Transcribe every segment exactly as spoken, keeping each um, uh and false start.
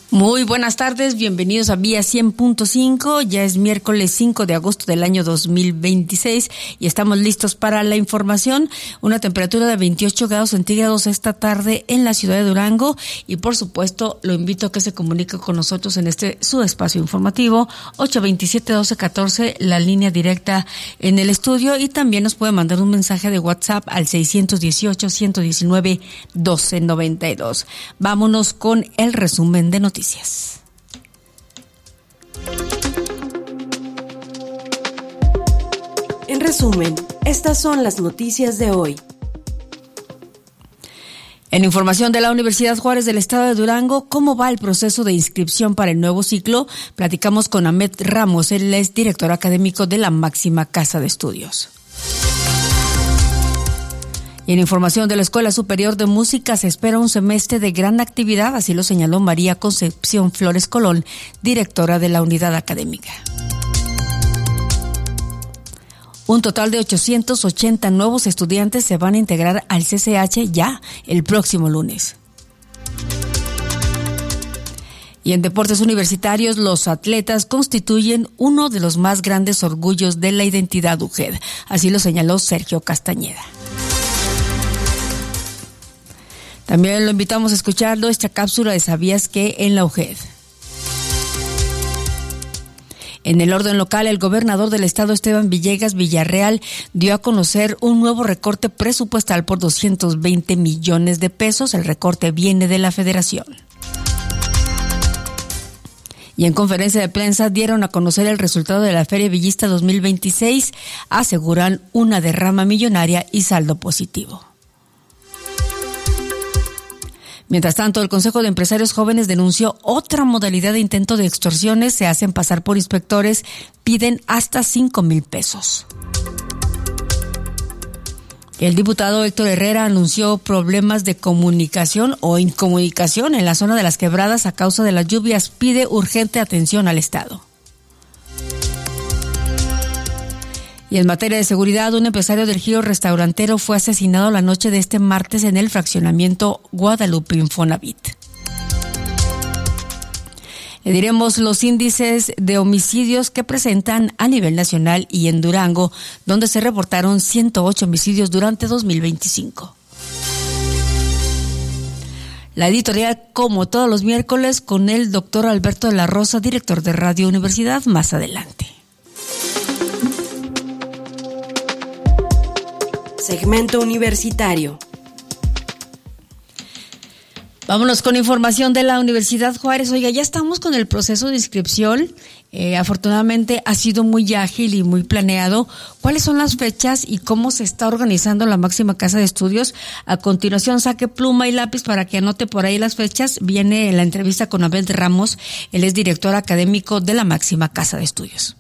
Muy buenas tardes, bienvenidos a Vía cien punto cinco, ya es miércoles cinco de agosto del año dos mil veintiséis y estamos listos para la información. Una temperatura de veintiocho grados centígrados esta tarde en la ciudad de Durango y por supuesto lo invito a que se comunique con nosotros en este su espacio informativo ocho veintisiete doce catorce, la línea directa en el estudio, y también nos puede mandar un mensaje de WhatsApp al seiscientos dieciocho, ciento diecinueve, doce noventa y dos. Vámonos con el resumen de noticias. En resumen, estas son las noticias de hoy. En información de la Universidad Juárez del Estado de Durango, ¿cómo va el proceso de inscripción para el nuevo ciclo? Platicamos con Ahmed Ramos, él es director académico de la máxima casa de estudios. Y en información de la Escuela Superior de Música se espera un semestre de gran actividad, así lo señaló María Concepción Flores Colón, directora de la unidad académica. Un total de ochocientos ochenta nuevos estudiantes se van a integrar al C C H ya el próximo lunes. Y en deportes universitarios, los atletas constituyen uno de los más grandes orgullos de la identidad U G E D, así lo señaló Sergio Castañeda. También lo invitamos a escuchar nuestra cápsula de ¿Sabías qué? En la U G E D. En el orden local, el gobernador del estado, Esteban Villegas Villarreal, dio a conocer un nuevo recorte presupuestal por doscientos veinte millones de pesos. El recorte viene de la federación. Y en conferencia de prensa dieron a conocer el resultado de la Feria Villista dos mil veintiséis. Aseguran una derrama millonaria y saldo positivo. Mientras tanto, el Consejo de Empresarios Jóvenes denunció otra modalidad de intento de extorsiones. Se hacen pasar por inspectores, piden hasta cinco mil pesos. El diputado Héctor Herrera anunció problemas de comunicación o incomunicación en la zona de las Quebradas a causa de las lluvias. Pide urgente atención al Estado. Y en materia de seguridad, un empresario del giro restaurantero fue asesinado la noche de este martes en el fraccionamiento Guadalupe Infonavit. Le diremos los índices de homicidios que presentan a nivel nacional y en Durango, donde se reportaron ciento ocho homicidios durante dos mil veinticinco. La editorial, como todos los miércoles, con el doctor Alberto de la Rosa, director de Radio Universidad, más adelante. Segmento universitario. Vámonos con información de la Universidad Juárez. Oiga, ya estamos con el proceso de inscripción. Eh, afortunadamente ha sido muy ágil y muy planeado. ¿Cuáles son las fechas y cómo se está organizando la máxima casa de estudios? A continuación, saque pluma y lápiz para que anote por ahí las fechas. Viene la entrevista con Ahmed Ramos. Él es director académico de la máxima casa de estudios.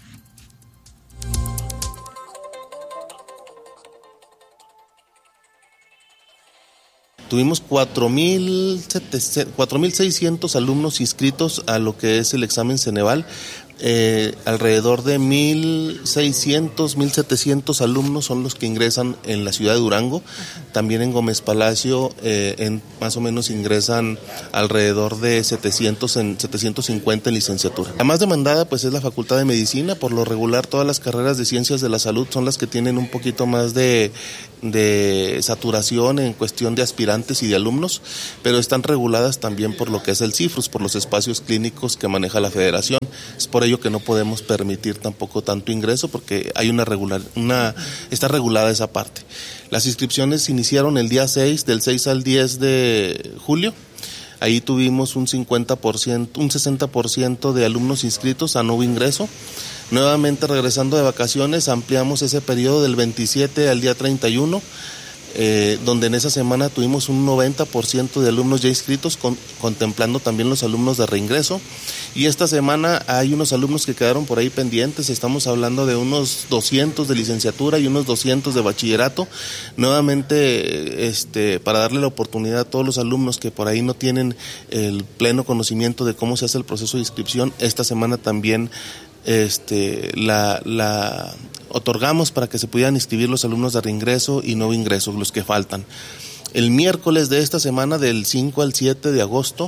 Tuvimos cuatro mil seiscientos alumnos inscritos a lo que es el examen Ceneval. Eh, alrededor de mil seiscientos, mil setecientos alumnos son los que ingresan en la ciudad de Durango. También en Gómez Palacio eh, en, más o menos ingresan alrededor de setecientos, en setecientos cincuenta en licenciatura. La más demandada pues es la Facultad de Medicina. Por lo regular todas las carreras de ciencias de la salud son las que tienen un poquito más de, de saturación en cuestión de aspirantes y de alumnos, pero están reguladas también por lo que es el CIFRUS, por los espacios clínicos que maneja la federación. Es por ello que no podemos permitir tampoco tanto ingreso porque hay una regular, una está regulada esa parte. Las inscripciones iniciaron el día seis, del seis al diez de julio. Ahí tuvimos un cincuenta por ciento, un sesenta por ciento de alumnos inscritos a nuevo ingreso. Nuevamente regresando de vacaciones, ampliamos ese periodo del veintisiete al día treinta y uno. Eh, donde en esa semana tuvimos un noventa por ciento de alumnos ya inscritos, con, contemplando también los alumnos de reingreso. Y esta semana hay unos alumnos que quedaron por ahí pendientes. Estamos hablando de unos doscientos de licenciatura y unos doscientos de bachillerato. Nuevamente, este, para darle la oportunidad a todos los alumnos que por ahí no tienen el pleno conocimiento de cómo se hace el proceso de inscripción, esta semana también este, la, la otorgamos para que se pudieran inscribir los alumnos de reingreso y nuevo ingreso, los que faltan. El miércoles de esta semana, del cinco al siete de agosto,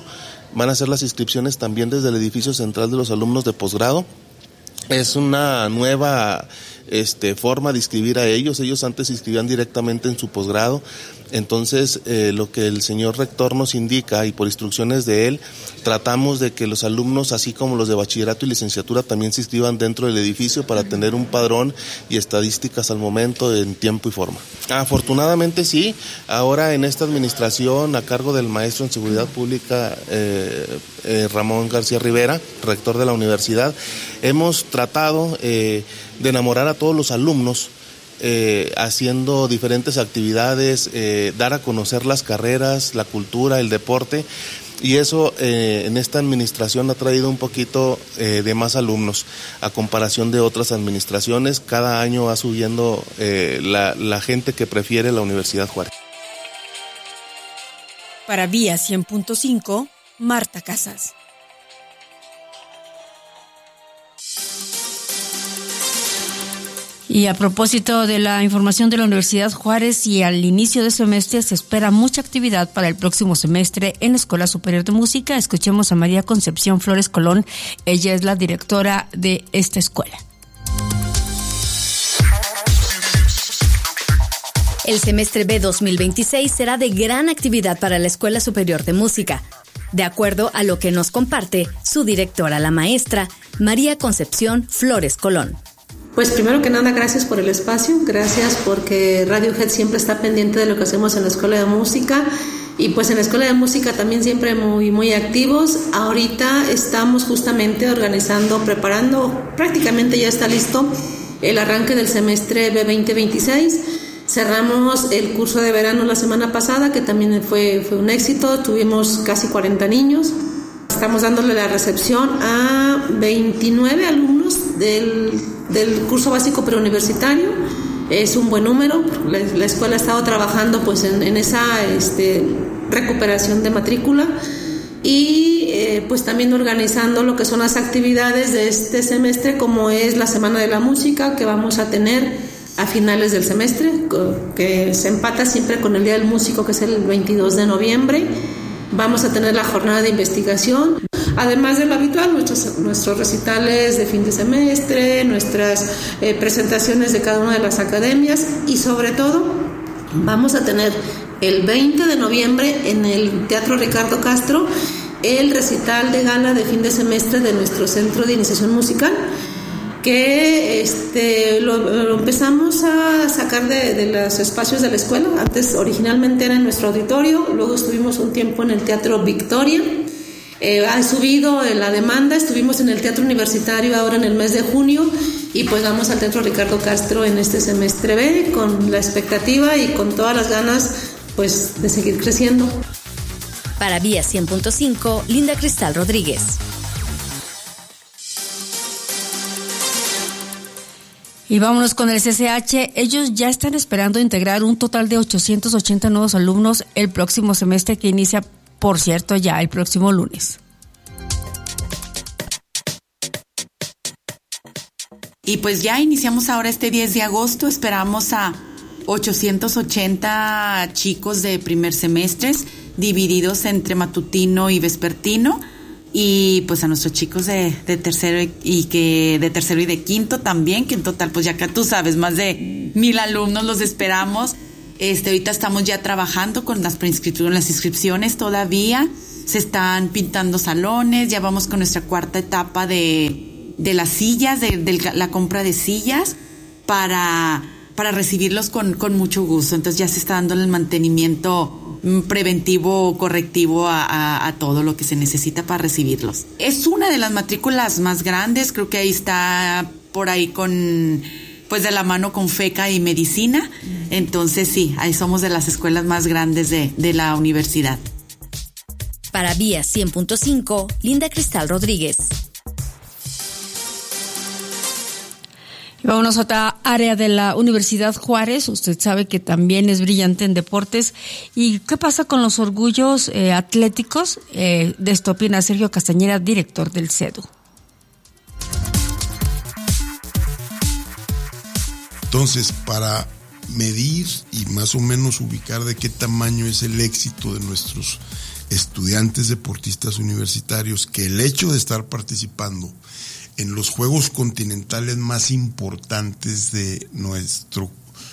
van a hacer las inscripciones también desde el edificio central de los alumnos de posgrado. Es una nueva este, forma de inscribir a ellos. Ellos antes se inscribían directamente en su posgrado. Entonces, eh, lo que el señor rector nos indica, y por instrucciones de él, tratamos de que los alumnos, así como los de bachillerato y licenciatura, también se inscriban dentro del edificio para tener un padrón y estadísticas al momento, en tiempo y forma. Afortunadamente sí, ahora en esta administración, a cargo del maestro en Seguridad Pública, eh, eh, Ramón García Rivera, rector de la universidad, hemos tratado eh, de enamorar a todos los alumnos, Eh, haciendo diferentes actividades, eh, dar a conocer las carreras, la cultura, el deporte, y eso eh, en esta administración ha traído un poquito eh, de más alumnos a comparación de otras administraciones. Cada año va subiendo eh, la, la gente que prefiere la Universidad Juárez. Para Vía cien punto cinco, Marta Casas. Y a propósito de la información de la Universidad Juárez, y al inicio de semestre se espera mucha actividad para el próximo semestre en la Escuela Superior de Música. Escuchemos a María Concepción Flores Colón. Ella es la directora de esta escuela. El semestre B dos mil veintiséis será de gran actividad para la Escuela Superior de Música, de acuerdo a lo que nos comparte su directora, la maestra María Concepción Flores Colón. Pues primero que nada, gracias por el espacio, gracias porque Radiohead siempre está pendiente de lo que hacemos en la Escuela de Música, y pues en la Escuela de Música también siempre muy, muy activos. Ahorita estamos justamente organizando, preparando, prácticamente ya está listo el arranque del semestre B veinte veintiséis. Cerramos el curso de verano la semana pasada, que también fue, fue un éxito, tuvimos casi cuarenta niños. Estamos dándole la recepción a veintinueve alumnos del, del curso básico preuniversitario. Es un buen número. La, la escuela ha estado trabajando pues en, en esa este, recuperación de matrícula, y eh, pues también organizando lo que son las actividades de este semestre, como es la Semana de la Música, que vamos a tener a finales del semestre, que se empata siempre con el Día del Músico, que es el veintidós de noviembre. Vamos a tener la jornada de investigación, además de lo habitual, nuestros, nuestros recitales de fin de semestre, nuestras eh, presentaciones de cada una de las academias, y sobre todo vamos a tener el veinte de noviembre en el Teatro Ricardo Castro el recital de gala de fin de semestre de nuestro Centro de Iniciación Musical, que este, lo, lo empezamos a sacar de, de los espacios de la escuela. Antes originalmente era en nuestro auditorio, luego estuvimos un tiempo en el Teatro Victoria, eh, ha subido la demanda, estuvimos en el Teatro Universitario ahora en el mes de junio, y pues vamos al Teatro Ricardo Castro en este semestre B con la expectativa y con todas las ganas pues de seguir creciendo. Para Vía cien punto cinco, Linda Cristal Rodríguez. Y vámonos con el C C H. Ellos ya están esperando integrar un total de ochocientos ochenta nuevos alumnos el próximo semestre, que inicia, por cierto, ya el próximo lunes. Y pues ya iniciamos ahora este diez de agosto, esperamos a ochocientos ochenta chicos de primer semestres, divididos entre matutino y vespertino, y pues a nuestros chicos de, de tercero y que de tercero y de quinto también, que en total pues ya acá tú sabes, más de mil alumnos los esperamos. Este, ahorita estamos ya trabajando con las preinscripciones, las inscripciones todavía, se están pintando salones, ya vamos con nuestra cuarta etapa de, de las sillas, de, de la compra de sillas para, para recibirlos con, con mucho gusto. Entonces ya se está dando el mantenimiento preventivo o correctivo a, a, a todo lo que se necesita para recibirlos. Es una de las matrículas más grandes, creo que ahí está por ahí con, pues de la mano con FECA y medicina, entonces sí, ahí somos de las escuelas más grandes de, de la universidad. Para Vía cien punto cinco, Linda Cristal Rodríguez. Vámonos a otra área de la Universidad Juárez. Usted sabe que también es brillante en deportes. ¿Y qué pasa con los orgullos eh, atléticos? Eh, de esto opina Sergio Castañeda, director del CEDU. Entonces, para medir y más o menos ubicar de qué tamaño es el éxito de nuestros estudiantes deportistas universitarios que el hecho de estar participando en los Juegos Continentales más importantes de nuestro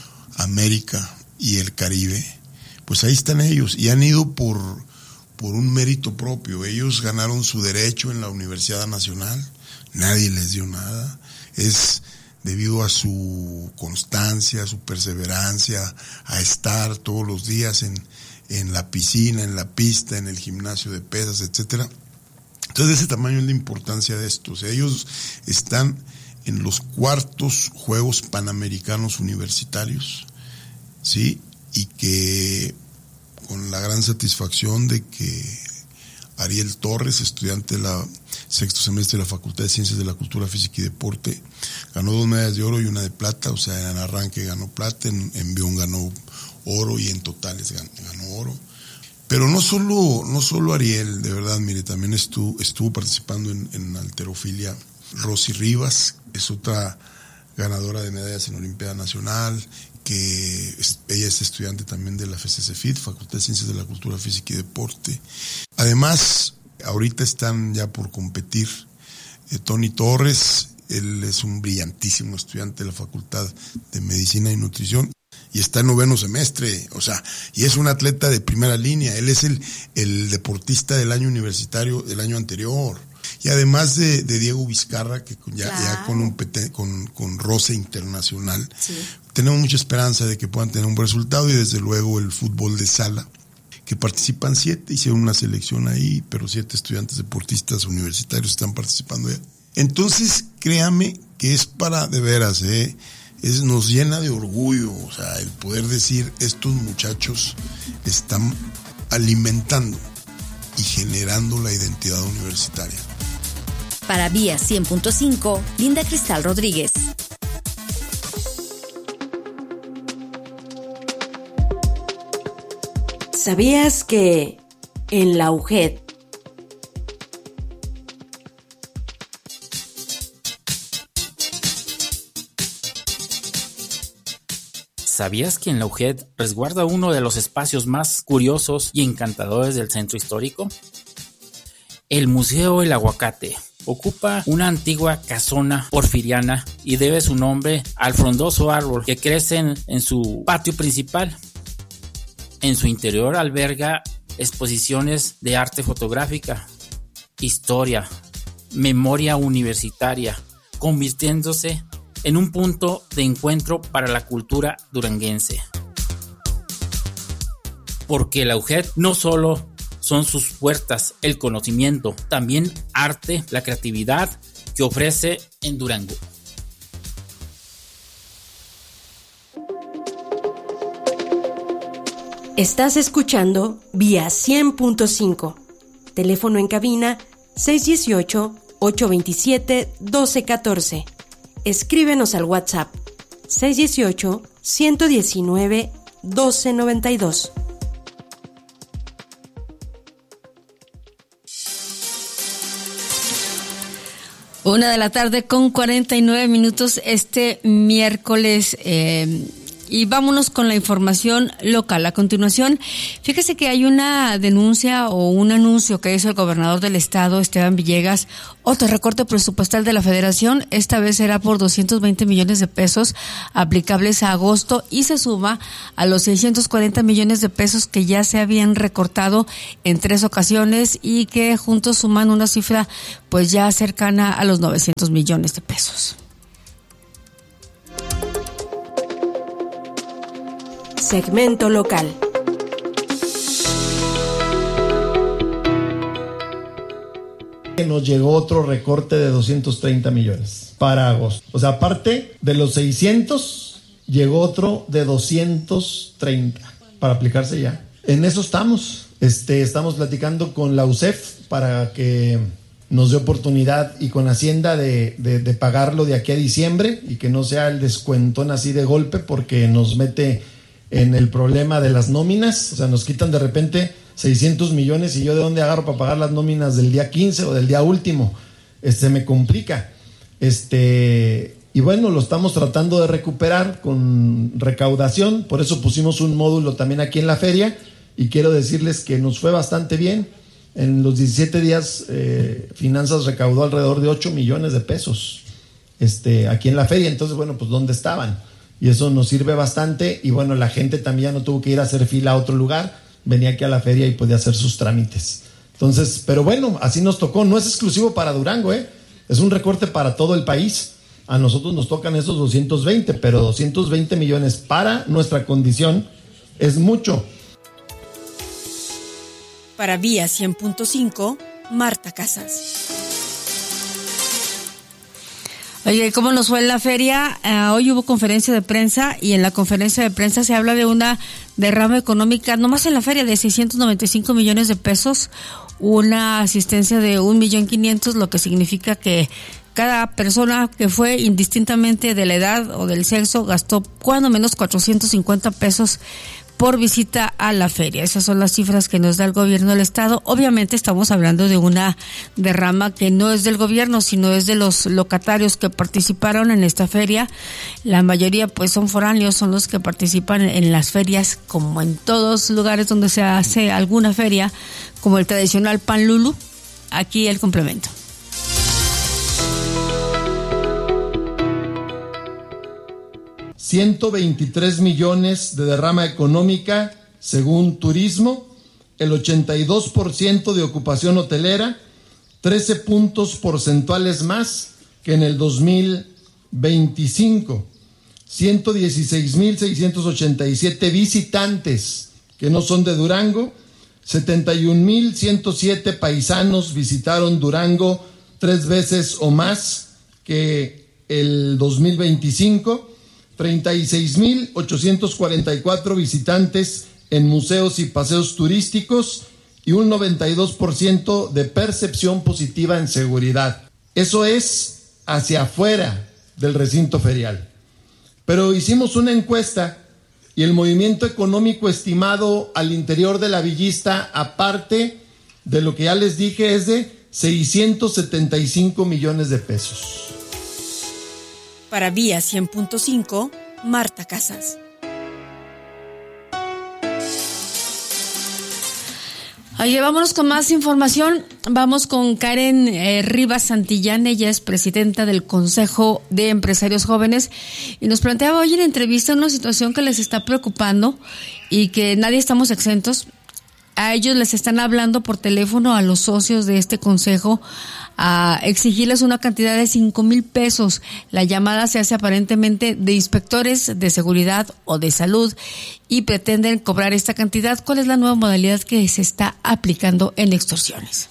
América y el Caribe, pues ahí están ellos y han ido por, por un mérito propio. Ellos ganaron su derecho en la Universidad Nacional, nadie les dio nada, es debido a su constancia, a su perseverancia, a estar todos los días en, en la piscina, en la pista, en el gimnasio de pesas, etcétera. Entonces, de ese tamaño es la importancia de esto. O sea, ellos están en los cuartos Juegos Panamericanos Universitarios, ¿sí? Y que con la gran satisfacción de que Ariel Torres, estudiante de la sexto semestre de la Facultad de Ciencias de la Cultura Física y Deporte, ganó dos medallas de oro y una de plata. O sea, en arranque ganó plata, en envión ganó oro y en totales ganó, ganó oro. Pero no solo, no solo Ariel, de verdad, mire, también estuvo, estuvo participando en, en halterofilia Rosy Rivas, es otra ganadora de medallas en Olimpiada Nacional, que es, ella es estudiante también de la F C C F I D, Facultad de Ciencias de la Cultura Física y Deporte. Además, ahorita están ya por competir eh, Tony Torres, él es un brillantísimo estudiante de la Facultad de Medicina y Nutrición, y está en noveno semestre, o sea, y es un atleta de primera línea, él es el, el deportista del año universitario del año anterior. Y además de, de Diego Vizcarra, que ya, claro. ya con un con, con roce internacional, sí. tenemos mucha esperanza de que puedan tener un buen resultado, y desde luego el fútbol de sala, que participan siete, hicieron una selección ahí, pero siete estudiantes deportistas universitarios están participando ya. Entonces, créame que es para de veras, eh, es, nos llena de orgullo, o sea, el poder decir, estos muchachos están alimentando y generando la identidad universitaria. Para Vía cien punto cinco, Linda Cristal Rodríguez. ¿Sabías que en la U G E D ¿Sabías que en la U G E D resguarda uno de los espacios más curiosos y encantadores del centro histórico? El Museo El Aguacate ocupa una antigua casona porfiriana y debe su nombre al frondoso árbol que crece en, en su patio principal. En su interior alberga exposiciones de arte fotográfica, historia, memoria universitaria, convirtiéndose en un punto de encuentro para la cultura duranguense. Porque la U G E D no solo son sus puertas el conocimiento, también arte, la creatividad que ofrece en Durango. Estás escuchando Vía cien punto cinco. Teléfono en cabina seis uno ocho, ocho dos siete, uno dos uno cuatro. Escríbenos al WhatsApp seis uno ocho, uno uno nueve, uno dos nueve dos. Una de la tarde con cuarenta y nueve minutos este miércoles. Eh, y vámonos con la información local. A continuación, fíjese que hay una denuncia o un anuncio que hizo el gobernador del estado, Esteban Villegas, otro recorte presupuestal de la federación. Esta vez será por doscientos veinte millones de pesos aplicables a agosto y se suma a los seiscientos cuarenta millones de pesos que ya se habían recortado en tres ocasiones y que juntos suman una cifra pues ya cercana a los novecientos millones de pesos. Segmento local. Nos llegó otro recorte de doscientos treinta millones para agosto. O sea, aparte de los seiscientos, llegó otro de doscientos treinta para aplicarse ya. En eso estamos. Este, estamos platicando con la U C E F para que nos dé oportunidad y con Hacienda de, de, de pagarlo de aquí a diciembre y que no sea el descuentón así de golpe, porque nos mete en el problema de las nóminas. O sea, nos quitan de repente seiscientos millones y yo de dónde agarro para pagar las nóminas del día quince o del día último. Este, me complica. Este, y bueno, lo estamos tratando de recuperar con recaudación, por eso pusimos un módulo también aquí en la feria y quiero decirles que nos fue bastante bien. En los diecisiete días, eh, Finanzas recaudó alrededor de ocho millones de pesos este, aquí en la feria. Entonces, bueno, pues ¿dónde estaban? Y eso nos sirve bastante, y bueno, la gente también ya no tuvo que ir a hacer fila a otro lugar, venía aquí a la feria y podía hacer sus trámites. Entonces, pero bueno, así nos tocó. No es exclusivo para Durango, ¿eh? Es un recorte para todo el país. A nosotros nos tocan esos doscientos veinte, pero doscientos veinte millones para nuestra condición es mucho. Para Vía cien punto cinco, Marta Casas. Oye, ¿cómo nos fue en la feria? Uh, hoy hubo conferencia de prensa, y en la conferencia de prensa se habla de una derrama económica, nomás en la feria, de seiscientos noventa y cinco millones de pesos, una asistencia de un millón quinientos, lo que significa que cada persona que fue, indistintamente de la edad o del sexo, gastó cuando menos cuatrocientos cincuenta pesos por visita a la feria. Esas son las cifras que nos da el gobierno del estado. Obviamente estamos hablando de una derrama que no es del gobierno, sino es de los locatarios que participaron en esta feria. La mayoría pues son foráneos, son los que participan en las ferias, como en todos lugares donde se hace alguna feria, como el tradicional Pan Lulu. Aquí el complemento. ciento veintitrés millones de derrama económica según turismo, el ochenta y dos por ciento de ocupación hotelera, trece puntos porcentuales más que en el dos mil veinticinco, ciento dieciséis mil seiscientos ochenta y siete visitantes que no son de Durango, setenta y un mil ciento siete paisanos visitaron Durango tres veces o más que el dos mil veinticinco, treinta y seis mil ochocientos cuarenta y cuatro visitantes en museos y paseos turísticos, y un noventa y dos por ciento de percepción positiva en seguridad. Eso es hacia afuera del recinto ferial. Pero hicimos una encuesta, y el movimiento económico estimado al interior de la villista, aparte de lo que ya les dije, es de seiscientos setenta y cinco millones de pesos. Para Vía cien punto cinco, Marta Casas. Oye, vámonos con más información. Vamos con Karen eh, Rivas Santillán. Ella es presidenta del Consejo de Empresarios Jóvenes, y nos planteaba hoy en entrevista una situación que les está preocupando y que nadie estamos exentos. A ellos les están hablando por teléfono, a los socios de este consejo, a exigirles una cantidad de cinco mil pesos. La llamada se hace aparentemente de inspectores de seguridad o de salud, y pretenden cobrar esta cantidad. ¿Cuál es la nueva modalidad que se está aplicando en extorsiones?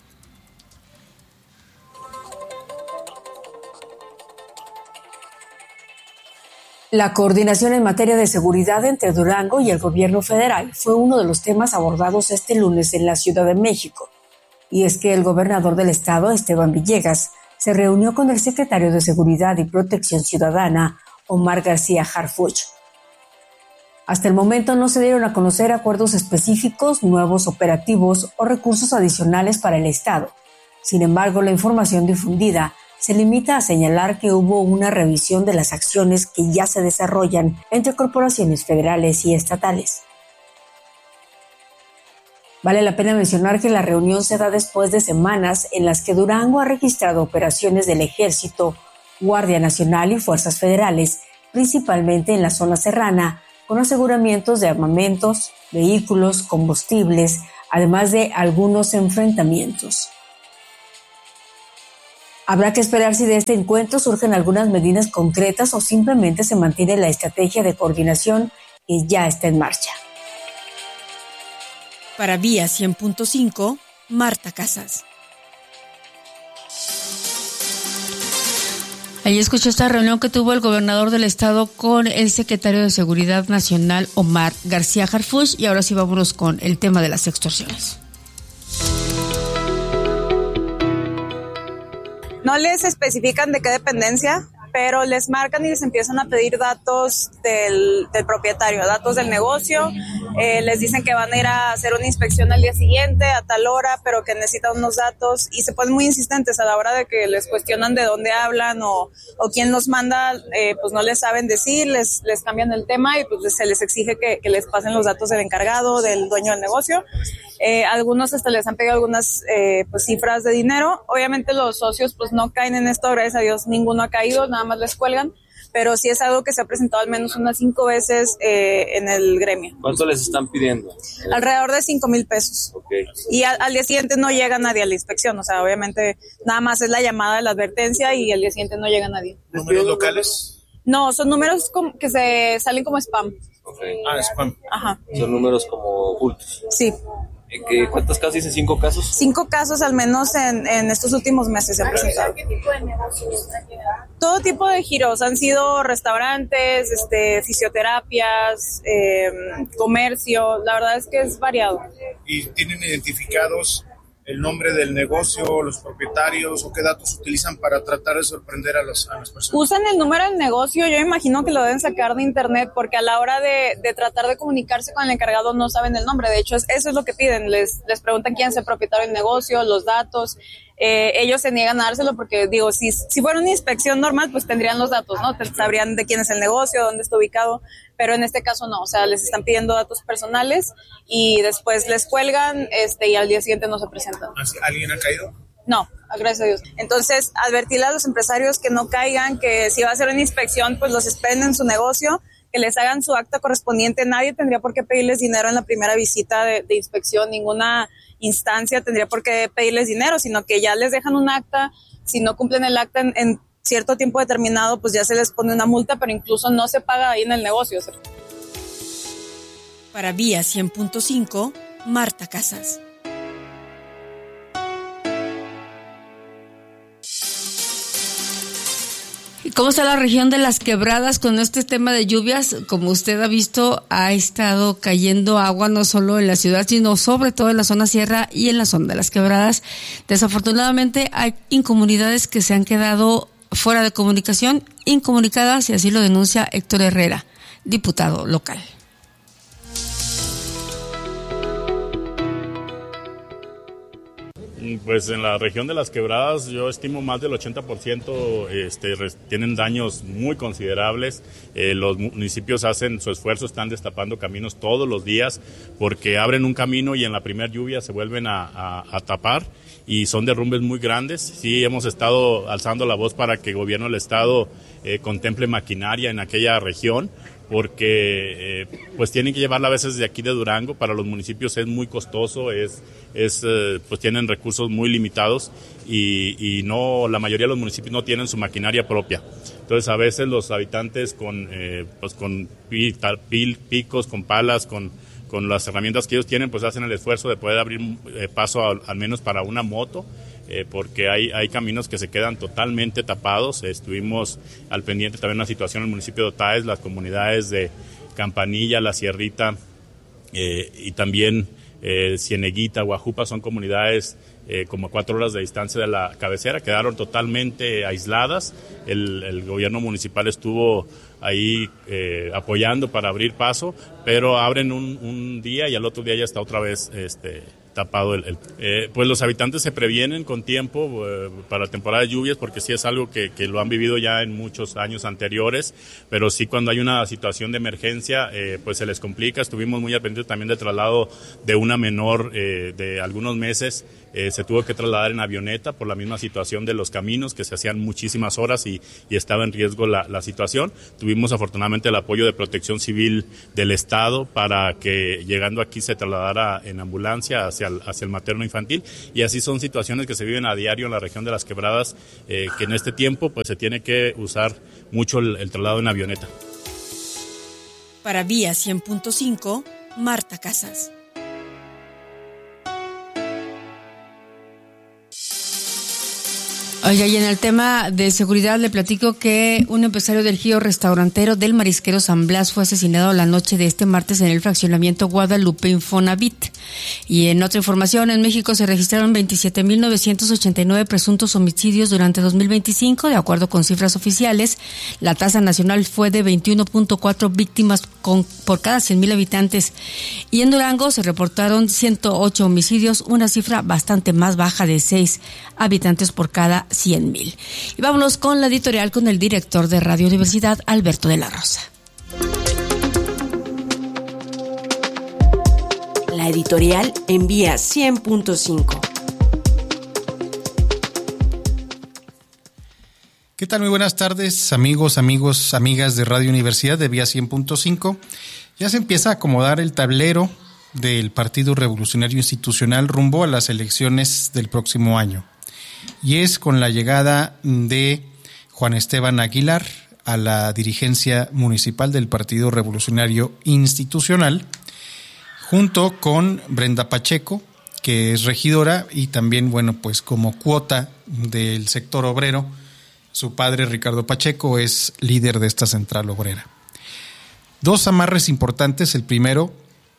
La coordinación en materia de seguridad entre Durango y el gobierno federal fue uno de los temas abordados este lunes en la Ciudad de México. Y es que el gobernador del estado, Esteban Villegas, se reunió con el secretario de Seguridad y Protección Ciudadana, Omar García Harfuch. Hasta el momento no se dieron a conocer acuerdos específicos, nuevos operativos o recursos adicionales para el estado. Sin embargo, la información difundida se limita a señalar que hubo una revisión de las acciones que ya se desarrollan entre corporaciones federales y estatales. Vale la pena mencionar que la reunión se da después de semanas en las que Durango ha registrado operaciones del Ejército, Guardia Nacional y Fuerzas Federales, principalmente en la zona serrana, con aseguramientos de armamentos, vehículos, combustibles, además de algunos enfrentamientos. Habrá que esperar si de este encuentro surgen algunas medidas concretas o simplemente se mantiene la estrategia de coordinación que ya está en marcha. Para Vía cien punto cinco, Marta Casas. Ahí escuchó esta reunión que tuvo el gobernador del estado con el secretario de Seguridad Nacional, Omar García Harfuch, y ahora sí vámonos con el tema de las extorsiones. No les especifican de qué dependencia, pero les marcan y les empiezan a pedir datos del, del propietario, datos del negocio, eh, les dicen que van a ir a hacer una inspección al día siguiente a tal hora, pero que necesitan unos datos y se ponen muy insistentes a la hora de que les cuestionan de dónde hablan o, o quién los manda, eh, pues no les saben decir, les, les cambian el tema y pues se les exige que, que les pasen los datos del encargado, del dueño del negocio. Eh, algunos hasta les han pedido algunas eh, pues cifras de dinero. Obviamente los socios pues no caen en esto, gracias a Dios ninguno ha caído, nada más les cuelgan, pero sí es algo que se ha presentado al menos unas cinco veces eh, en el gremio. ¿Cuánto les están pidiendo? Alrededor de cinco mil pesos. Okay. Y al, al día siguiente no llega nadie a la inspección, o sea, obviamente nada más es la llamada de la advertencia y al día siguiente no llega nadie. ¿Números locales? No, son números como que se salen como spam. Okay. Ah, spam. Ajá. Son números como ocultos. Sí. ¿Qué, ¿Cuántos casos dice? ¿Cinco casos? Cinco casos al menos en, en estos últimos meses se han presentado. ¿Qué tipo de negocios han llegado? Todo tipo de giros, han sido restaurantes, este, fisioterapias, eh, comercio, la verdad es que es variado. ¿Y tienen identificados el nombre del negocio, los propietarios o qué datos utilizan para tratar de sorprender a, los, a las personas? Usan el número del negocio, yo imagino que lo deben sacar de internet porque a la hora de, de tratar de comunicarse con el encargado no saben el nombre. De hecho, es, eso es lo que piden, les, les preguntan quién es el propietario del negocio, los datos. Eh, ellos se niegan a dárselo porque, digo, si, si fuera una inspección normal, pues tendrían los datos, ¿no? Sabrían de quién es el negocio, dónde está ubicado, pero en este caso no, o sea, les están pidiendo datos personales y después les cuelgan este y al día siguiente no se presentan. ¿Alguien ha caído? No, gracias a Dios. Entonces, advertirle a los empresarios que no caigan, que si va a hacer una inspección, pues los esperen en su negocio, que les hagan su acta correspondiente. Nadie tendría por qué pedirles dinero en la primera visita de, de inspección, ninguna instancia tendría por qué pedirles dinero, sino que ya les dejan un acta, si no cumplen el acta en, en cierto tiempo determinado, pues ya se les pone una multa, pero incluso no se paga ahí en el negocio. Para Vía cien punto cinco, Marta Casas. ¿Cómo está la región de Las Quebradas con este tema de lluvias? Como usted ha visto, ha estado cayendo agua no solo en la ciudad, sino sobre todo en la zona sierra y en la zona de Las Quebradas. Desafortunadamente hay incomunidades que se han quedado fuera de comunicación, incomunicadas, y así lo denuncia Héctor Herrera, diputado local. Pues en la región de Las Quebradas yo estimo más del ochenta por ciento este, tienen daños muy considerables. Eh, los municipios hacen su esfuerzo, están destapando caminos todos los días porque abren un camino y en la primera lluvia se vuelven a, a, a tapar y son derrumbes muy grandes. Sí, hemos estado alzando la voz para que el gobierno del estado eh, contemple maquinaria en aquella región, porque eh, pues tienen que llevarla a veces de aquí de Durango. Para los municipios es muy costoso, es, es eh, pues tienen recursos muy limitados y, y no, la mayoría de los municipios no tienen su maquinaria propia. Entonces a veces los habitantes con eh, pues con pil, pil, picos, con palas, con, con las herramientas que ellos tienen, pues hacen el esfuerzo de poder abrir eh, paso a, al menos para una moto. Eh, porque hay, hay caminos que se quedan totalmente tapados. Estuvimos al pendiente también de una situación en el municipio de Otaes, las comunidades de Campanilla, La Sierrita eh, y también eh, Cieneguita, Guajupa, son comunidades eh, como a cuatro horas de distancia de la cabecera, quedaron totalmente aisladas. El, el gobierno municipal estuvo ahí eh, apoyando para abrir paso, pero abren un, un día y al otro día ya está otra vez este tapado el, el eh, pues los habitantes se previenen con tiempo eh, para la temporada de lluvias, porque sí es algo que, que lo han vivido ya en muchos años anteriores, pero sí cuando hay una situación de emergencia eh, pues se les complica. Estuvimos muy al pendiente también de traslado de una menor eh, de algunos meses, eh, se tuvo que trasladar en avioneta por la misma situación de los caminos, que se hacían muchísimas horas y, y estaba en riesgo la, la situación. Tuvimos afortunadamente el apoyo de Protección Civil del Estado para que llegando aquí se trasladara en ambulancia hacia el, hacia el materno infantil, y así son situaciones que se viven a diario en la región de Las Quebradas, eh, que en este tiempo pues se tiene que usar mucho el, el traslado en avioneta. Para Vía cien punto cinco, Marta Casas. Oiga, y en el tema de seguridad le platico que un empresario del giro restaurantero del Marisquero San Blas fue asesinado la noche de este martes en el fraccionamiento Guadalupe Infonavit. Y en otra información, en México se registraron veintisiete mil novecientos ochenta y nueve presuntos homicidios durante dos mil veinticinco, de acuerdo con cifras oficiales. La tasa nacional fue de veintiuno punto cuatro víctimas con, por cada cien mil habitantes. Y en Durango se reportaron ciento ocho homicidios, una cifra bastante más baja de seis habitantes por cada cien mil. Y vámonos con la editorial con el director de Radio Universidad, Alberto de la Rosa. La editorial en Vía cien punto cinco. ¿Qué tal? Muy buenas tardes, amigos, amigos, amigas de Radio Universidad de Vía cien punto cinco. Ya se empieza a acomodar el tablero del Partido Revolucionario Institucional rumbo a las elecciones del próximo año. Y es con la llegada de Juan Esteban Aguilar a la dirigencia municipal del Partido Revolucionario Institucional, junto con Brenda Pacheco, que es regidora, y también, bueno, pues como cuota del sector obrero, su padre Ricardo Pacheco es líder de esta central obrera. Dos amarres importantes. El primero,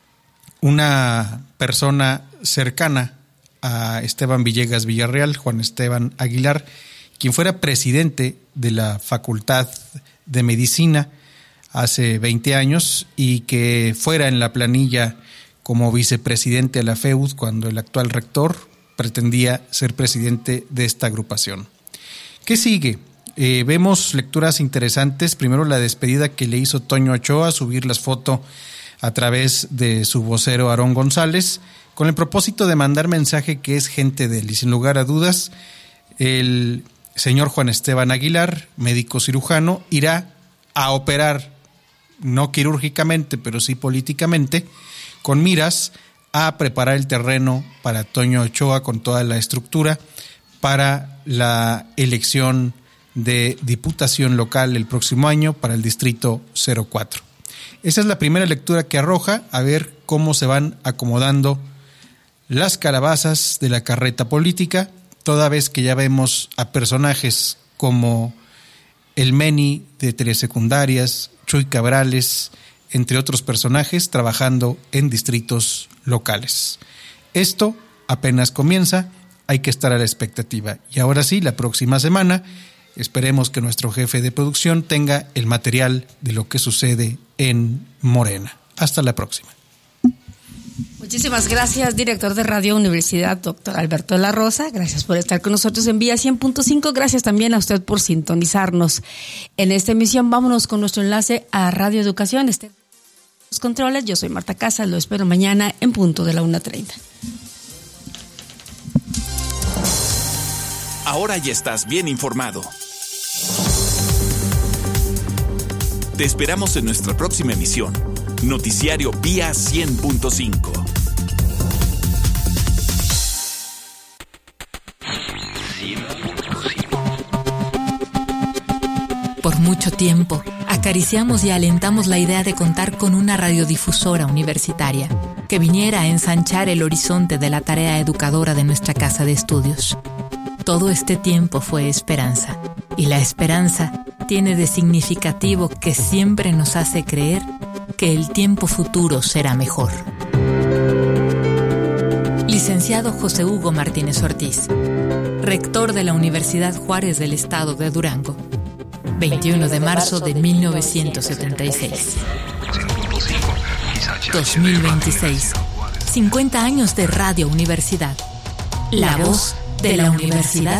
una persona cercana a Esteban Villegas Villarreal, Juan Esteban Aguilar, quien fuera presidente de la Facultad de Medicina hace veinte años y que fuera en la planilla como vicepresidente de la F E U D cuando el actual rector pretendía ser presidente de esta agrupación. ¿Qué sigue? Eh, vemos lecturas interesantes. Primero, la despedida que le hizo Toño Ochoa, subir las fotos a través de su vocero Aarón González, con el propósito de mandar mensaje que es gente de él. Y sin lugar a dudas, el señor Juan Esteban Aguilar, médico cirujano, irá a operar, no quirúrgicamente, pero sí políticamente, con miras a preparar el terreno para Toño Ochoa con toda la estructura para la elección de diputación local el próximo año para el distrito cero cuatro. Esa es la primera lectura que arroja, a ver cómo se van acomodando las calabazas de la carreta política, toda vez que ya vemos a personajes como el Meni de Telesecundarias, Chuy Cabrales, entre otros personajes, trabajando en distritos locales. Esto apenas comienza, hay que estar a la expectativa. Y ahora sí, la próxima semana, esperemos que nuestro jefe de producción tenga el material de lo que sucede en Morena. Hasta la próxima. Muchísimas gracias, director de Radio Universidad, doctor Alberto de la Rosa. Gracias por estar con nosotros en Vía cien punto cinco. Gracias también a usted por sintonizarnos en esta emisión. Vámonos con nuestro enlace a Radio Educación. Este, los controles, yo soy Marta Casas, lo espero mañana en punto de la una treinta. Ahora ya estás bien informado. Te esperamos en nuestra próxima emisión. Noticiario Vía cien punto cinco. Por mucho tiempo, acariciamos y alentamos la idea de contar con una radiodifusora universitaria que viniera a ensanchar el horizonte de la tarea educadora de nuestra casa de estudios. Todo este tiempo fue esperanza, y la esperanza tiene de significativo que siempre nos hace creer que el tiempo futuro será mejor. Licenciado José Hugo Martínez Ortiz, rector de la Universidad Juárez del Estado de Durango, veintiuno de marzo de mil novecientos setenta y seis. dos mil veintiséis, cincuenta años de Radio Universidad, la voz de la Universidad